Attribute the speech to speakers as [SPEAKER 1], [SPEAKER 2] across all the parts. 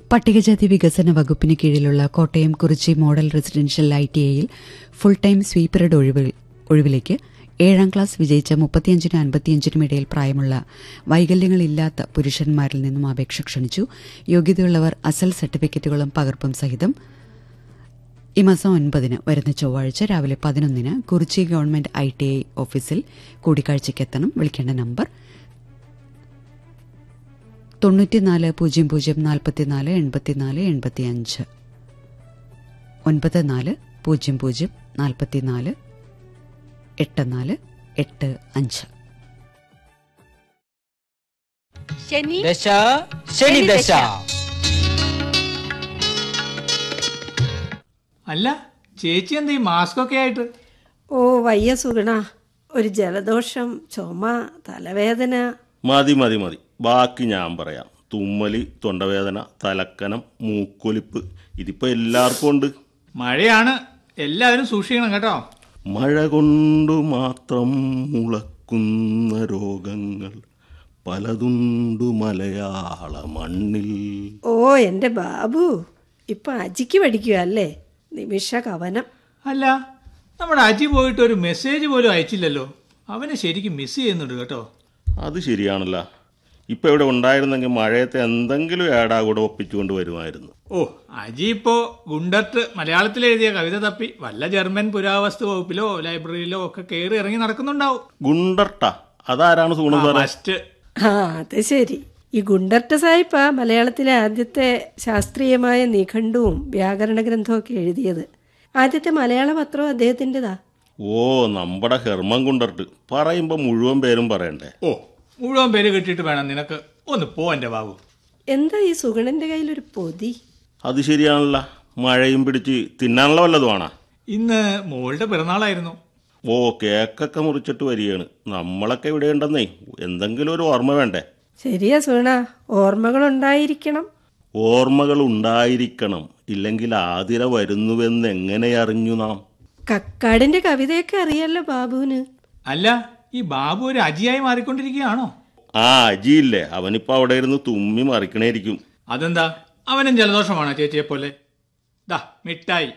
[SPEAKER 1] പട്ടികജാതി വികസന വകുപ്പിന് കീഴിലുള്ള Kottayam Kurichi model residential ITIയിൽ full time സ്വീപ്പറുടെ ഒഴിവിലേക്ക് 7ാം class വിജയിച്ച 35-നും 55-നും ഇടയിൽ പ്രായമുള്ള വൈകല്യങ്ങളില്ലാത്ത പുരുഷന്മാരിൽ നിന്നും അപേക്ഷ ക്ഷണിച്ചു. യോഗ്യതയുള്ളവർ അസൽ സർട്ടിഫിക്കറ്റുകളും പകർപ്പും സഹിതം ഈ മാസം 9-ന് വരുന്ന ചൊവ്വാഴ്ച രാവിലെ 11-ന് കുറിച്ചി ഗവൺമെന്റ് ITI ഓഫീസിൽ കൂടിക്കാഴ്ചയ്ക്കെത്തണം. വിളിക്കേണ്ട നമ്പർ 94 00 44 84 85 94 00 44 84 85.
[SPEAKER 2] ശനി ദശ.
[SPEAKER 3] അല്ല ചേച്ചി എന്താ ഈ മാസ്ക് ഒക്കെ ആയിട്ട്?
[SPEAKER 4] ഓ വയ്യ സുഗുണ, ഒരു ജലദോഷം, ചുമ, തലവേദന.
[SPEAKER 2] മതി മതി മതി, ബാക്കി ഞാൻ പറയാം. തുമ്മല്, തൊണ്ടവേദന, തലക്കനം, മൂക്കൊലിപ്പ്, ഇതിപ്പോ എല്ലാവർക്കും ഉണ്ട്.
[SPEAKER 3] മഴയാണ്, എല്ലാവരും സൂക്ഷിക്കണം കേട്ടോ.
[SPEAKER 2] മഴ കൊണ്ടു മാത്രം മുളക്കുന്ന രോഗങ്ങൾ പലതുണ്ടു മലയാള മണ്ണിൽ.
[SPEAKER 4] ഓ എന്റെ ബാബു, ഇപ്പൊ അജിക്ക് പഠിക്കുക അല്ലേ? നിമിഷ കവനം.
[SPEAKER 3] അല്ല, നമ്മുടെ അജി പോയിട്ട് ഒരു മെസ്സേജ് പോലും അയച്ചില്ലല്ലോ. അവനെ ശരിക്കും മിസ് ചെയ്യുന്നുണ്ട് കേട്ടോ.
[SPEAKER 2] അത് ശരിയാണല്ലോ. ഇപ്പൊ ഇവിടെ ഉണ്ടായിരുന്നെങ്കിൽ മഴയത്തെ എന്തെങ്കിലും ഏടാ കൂടെ ഒപ്പിച്ചുകൊണ്ട് വരുമായിരുന്നു.
[SPEAKER 3] ഓ, അജി ഇപ്പോ ഗുണ്ടർട്ട് മലയാളത്തിൽ എഴുതിയ കവിത തപ്പി വല്ല ജർമ്മൻ പുരാവസ്തു വകുപ്പിലോ ലൈബ്രറിയിലോ ഒക്കെ കയറി ഇറങ്ങി നടക്കുന്നുണ്ടാവും.
[SPEAKER 2] ഗുണ്ടർട്ടാ? അതാരാണ് സുഗുണ സാറേ?
[SPEAKER 3] ഫസ്റ്റ്.
[SPEAKER 4] ആ അത് ശരി. ഈ ഗുണ്ടർട്ട് സാഹിബാ മലയാളത്തിലെ ആദ്യത്തെ ശാസ്ത്രീയമായ നിഘണ്ടുവും വ്യാകരണ ഗ്രന്ഥവും ഒക്കെ എഴുതിയത്. ആദ്യത്തെ മലയാള പത്രവും അദ്ദേഹത്തിൻ്റെതാ.
[SPEAKER 2] ഓ, നമ്മുടെ ഹെർമൻ ഗുണ്ടർട്ട്. പറയുമ്പോ മുഴുവൻ പേരും പറയണ്ടേ?
[SPEAKER 3] ഓ, മുഴുവൻ പേര് കിട്ടിയിട്ട് വേണം നിനക്ക് ഒന്ന് പോ എന്റെ ബാബു.
[SPEAKER 4] എന്താ ഈ സുഗുണന്റെ കയ്യിലൊരു പൊതി?
[SPEAKER 2] അത് ശരിയാണല്ലോ, മഴയും പിടിച്ച് തിന്നാനുള്ള വല്ലതുമാണോ?
[SPEAKER 3] ഇന്ന് മോളുടെ പിറന്നാളായിരുന്നു.
[SPEAKER 2] ഓ, കേക്കൊക്കെ മുറിച്ചിട്ട് വരികയാണ്. നമ്മളൊക്കെ ഇവിടെ ഉണ്ടെന്നേ, എന്തെങ്കിലും ഒരു ഓർമ്മ വേണ്ടേ?
[SPEAKER 4] ശരിയാ സുഗുണ, ഓർമ്മകളുണ്ടായിരിക്കണം.
[SPEAKER 2] ഓർമ്മകൾ ഉണ്ടായിരിക്കണം, ഇല്ലെങ്കിൽ ആതിര വരുന്നുവെന്ന് എങ്ങനെ അറിഞ്ഞു നാം?
[SPEAKER 4] കക്കാടിന്റെ കവിതയൊക്കെ അറിയാലോ ബാബുവിന്.
[SPEAKER 3] അല്ല, ഈ ബാബു ഒരു അജിയായി മാറിക്കൊണ്ടിരിക്കുകയാണോ?
[SPEAKER 2] ആ അജിയില്ലേ, അവനിപ്പോ അവിടെ ഇരുന്ന് തുമ്മി മറിക്കണേയിരിക്കും.
[SPEAKER 3] അതെന്താ, അവനും ജലദോഷമാണോ ചേച്ചിയെ പോലെ? ദാ മിഠായി.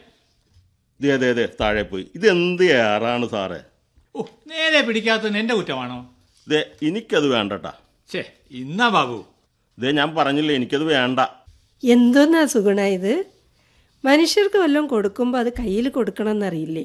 [SPEAKER 2] അതെ താഴെ പോയി. ഇതെന്ത് ഏറാണ് സാറേ?
[SPEAKER 3] ഓ, നേരെ പിടിക്കാത്തത് എന്റെ കുറ്റമാണോ?
[SPEAKER 2] എനിക്കത് വേണ്ടട്ടാ.
[SPEAKER 3] ഛേ, ഇന്നാ ബാബു.
[SPEAKER 2] ഞാൻ പറഞ്ഞില്ലേ, എനിക്കത് വേണ്ട.
[SPEAKER 4] എന്തോന്നാ സുഗുണ ഇത്? മനുഷ്യർക്ക് വല്ലതും കൊടുക്കുമ്പോൾ അത് കയ്യിൽ കൊടുക്കണം എന്നറിയില്ലേ?